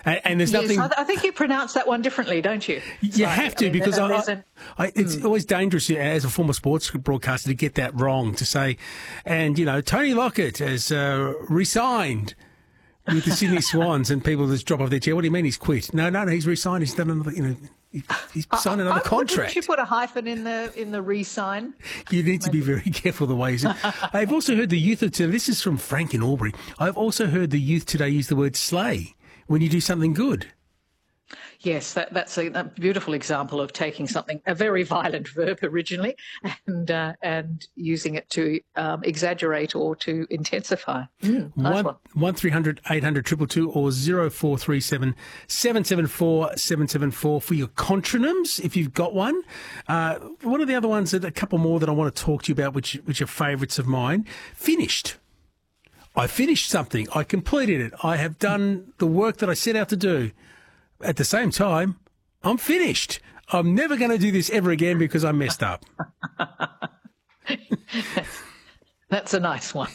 And there's nothing... Yes, I think you pronounce that one differently, don't you? You have to, because it's always dangerous as a former sports broadcaster to get that wrong, to say, and, Tony Lockett has resigned with the Sydney Swans, and people just drop off their chair. What do you mean he's quit? No, he's resigned. He's done another, he's signed another contract. Wouldn't you put a hyphen in the re-sign? You need to be very careful the way you say it. I've also heard the youth of today, this is from Frank in Albury, I've also heard the youth today use the word slay when you do something good. Yes, that's a beautiful example of taking something, a very violent verb originally, and using it to exaggerate or to intensify. Nice one. 1300 800 222 or 0437 774 774 for your contronyms, if you've got one. One of the other ones, a couple more that I want to talk to you about, which are favourites of mine. Finished. I finished something. I completed it. I have done the work that I set out to do. At the same time, I'm finished. I'm never going to do this ever again because I messed up. That's a nice one.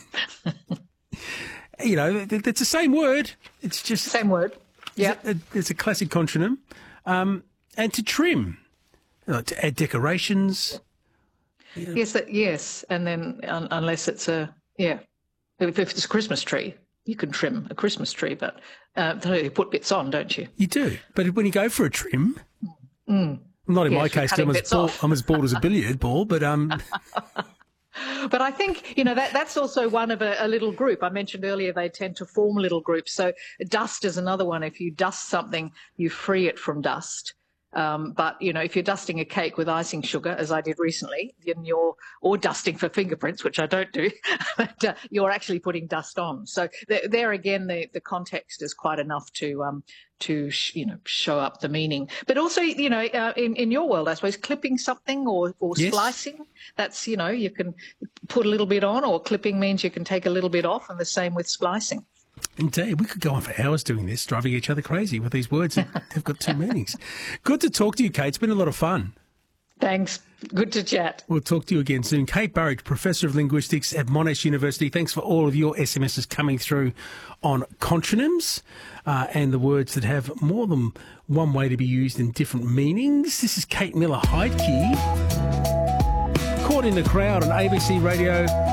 It's the same word. It's just... Same word. Yeah. It's a classic contronym. And to trim, to add decorations. Yes. And then unless it's if it's a Christmas tree, you can trim a Christmas tree, but you put bits on, don't you? You do. But when you go for a trim, not in my case, I'm as bald as a billiard ball, but... But I think, that's also one of a little group. I mentioned earlier they tend to form little groups. So dust is another one. If you dust something, you free it from dust. But, if you're dusting a cake with icing sugar, as I did recently, or dusting for fingerprints, which I don't do, but you're actually putting dust on. So there again, the context is quite enough to show up the meaning. But also, in your world, I suppose, clipping something or yes. Splicing, that's, you can put a little bit on, or clipping means you can take a little bit off, and the same with splicing. Indeed, we could go on for hours doing this, driving each other crazy with these words. They've got two meanings. Good to talk to you, Kate. It's been a lot of fun. Thanks. Good to chat. We'll talk to you again soon. Kate Burridge, Professor of Linguistics at Monash University. Thanks for all of your SMSs coming through on contronyms and the words that have more than one way to be used in different meanings. This is Kate Miller Heidke, Caught in the Crowd on ABC Radio.